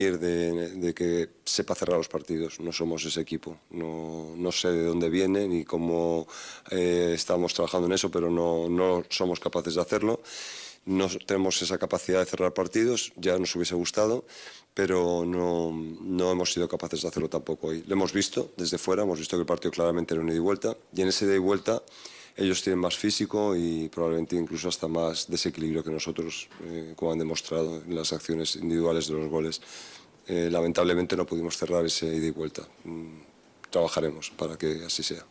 de que sepa cerrar los partidos. No somos ese equipo. No sé de dónde viene ni cómo estamos trabajando en eso, pero no somos capaces de hacerlo. No tenemos esa capacidad de cerrar partidos, ya nos hubiese gustado, pero no hemos sido capaces de hacerlo tampoco hoy. Lo hemos visto desde fuera, hemos visto que el partido claramente era un ida y vuelta, y en ese ida y vuelta ellos tienen más físico y probablemente incluso hasta más desequilibrio que nosotros, como han demostrado en las acciones individuales de los goles. Lamentablemente no pudimos cerrar ese ida y vuelta. Trabajaremos para que así sea.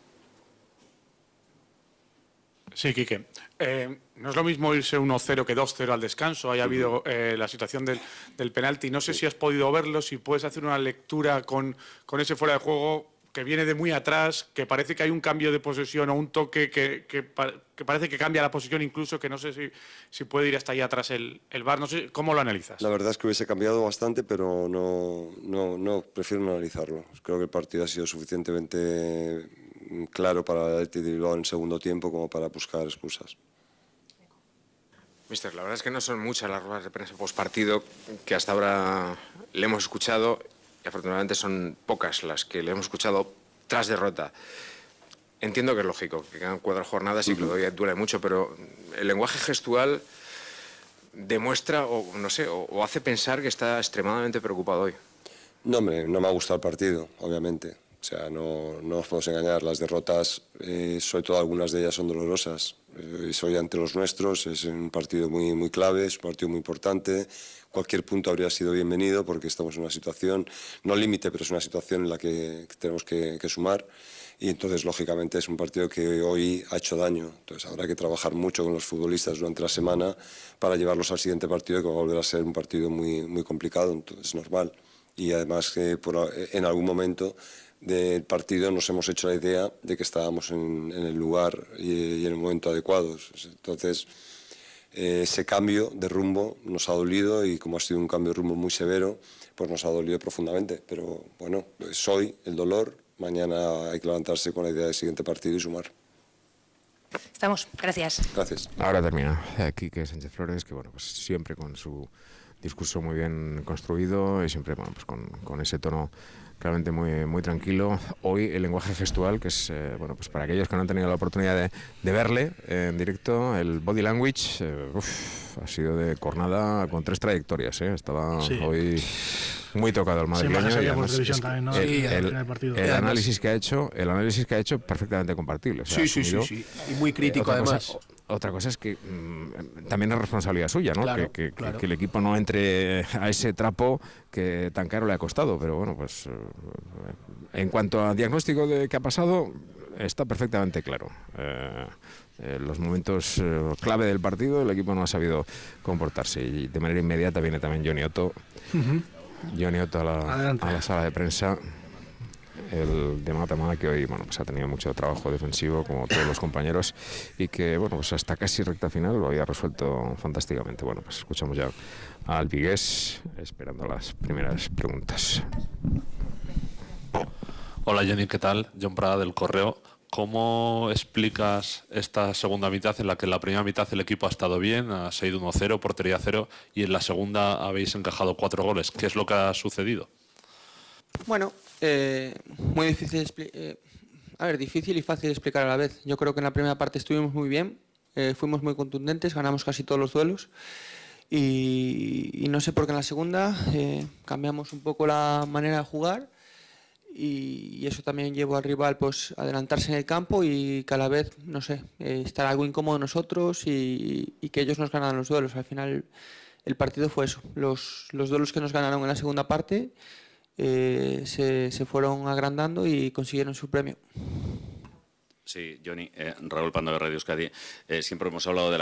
Sí, Quique. No es lo mismo irse 1-0 que 2-0 al descanso. Haya habido la situación del penalti. No sé si has podido verlo, si puedes hacer una lectura con ese fuera de juego que viene de muy atrás, que parece que hay un cambio de posesión o un toque que parece que cambia la posición incluso, que no sé si puede ir hasta ahí atrás el VAR. No sé, ¿cómo lo analizas? La verdad es que hubiese cambiado bastante, pero no prefiero no analizarlo. Creo que el partido ha sido suficientemente claro para el Athletic de Bilbao en el segundo tiempo como para buscar excusas. Mister, la verdad es que no son muchas las ruedas de prensa postpartido que hasta ahora le hemos escuchado, y afortunadamente son pocas las que le hemos escuchado tras derrota. Entiendo que es lógico, que quedan 4 jornadas y que todavía duele mucho, pero el lenguaje gestual demuestra, o no sé, o hace pensar que está extremadamente preocupado hoy. No me ha gustado el partido, obviamente. O sea, no nos podemos engañar. Las derrotas, sobre todo algunas de ellas, son dolorosas. Soy ante los nuestros, es un partido muy clave, es un partido muy importante. Cualquier punto habría sido bienvenido porque estamos en una situación, no límite, pero es una situación en la que tenemos que sumar. Y entonces, lógicamente, es un partido que hoy ha hecho daño. Entonces, habrá que trabajar mucho con los futbolistas durante la semana para llevarlos al siguiente partido, que va a volver a ser un partido muy complicado. Entonces, es normal. Y además, en algún momento del partido nos hemos hecho la idea de que estábamos en el lugar y en el momento adecuados. Entonces, ese cambio de rumbo nos ha dolido y como ha sido un cambio de rumbo muy severo, pues nos ha dolido profundamente. Pero bueno, es hoy el dolor, mañana hay que levantarse con la idea del siguiente partido y sumar. Estamos, gracias. Gracias. Ahora termina Quique Sánchez Flores, que bueno, pues siempre con su discurso muy bien construido y siempre bueno, pues con ese tono claramente muy tranquilo. Hoy el lenguaje gestual, que es bueno, pues para aquellos que no han tenido la oportunidad de verle en directo, el body language ha sido de cornada con 3 trayectorias. Estaba hoy muy tocado el madrileño. Sí, además, también, ¿no? El análisis que ha hecho perfectamente compartible. O sea, sí. Y muy crítico además. Otra cosa es que también es responsabilidad suya, ¿no? Claro, que el equipo no entre a ese trapo que tan caro le ha costado. Pero bueno, pues en cuanto a diagnóstico de qué ha pasado, está perfectamente claro. Los momentos clave del partido, el equipo no ha sabido comportarse y de manera inmediata viene también Johnny Otto. Johnny Otto a la sala de prensa. El de Matamala, que hoy bueno, pues ha tenido mucho trabajo defensivo como todos los compañeros y que bueno, pues hasta casi recta final lo había resuelto fantásticamente. Bueno, pues escuchamos ya al vigués esperando las primeras preguntas. Hola Johnny, ¿qué tal? John Prada del Correo. ¿Cómo explicas esta segunda mitad en la que en la primera mitad el equipo ha estado bien, ha seguido 1-0, portería 0 y en la segunda habéis encajado 4 goles? ¿Qué es lo que ha sucedido? Bueno, muy difícil, difícil y fácil de explicar a la vez. Yo creo que en la primera parte estuvimos muy bien, fuimos muy contundentes, ganamos casi todos los duelos y no sé por qué en la segunda cambiamos un poco la manera de jugar y eso también llevó al rival pues a adelantarse en el campo y que a la vez, no sé, estar algo incómodo nosotros y que ellos nos ganaran los duelos. Al final el partido fue eso, los duelos que nos ganaron en la segunda parte se fueron agrandando y consiguieron su premio. Sí, Johnny, Raúl Pando de Radio Euskadi. Siempre hemos hablado de la